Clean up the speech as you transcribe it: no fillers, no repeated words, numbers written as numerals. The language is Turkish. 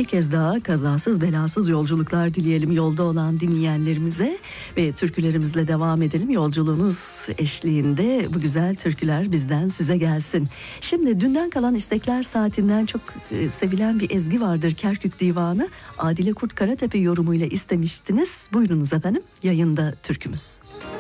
Bir kez daha kazasız belasız yolculuklar dileyelim yolda olan dinleyenlerimize ve türkülerimizle devam edelim. Yolculuğunuz eşliğinde bu güzel türküler bizden size gelsin. Şimdi dünden kalan istekler saatinden çok sevilen bir ezgi vardır, Kerkük Divanı. Adile Kurt Karatepe yorumuyla istemiştiniz. Buyurunuz efendim, yayında türkümüz.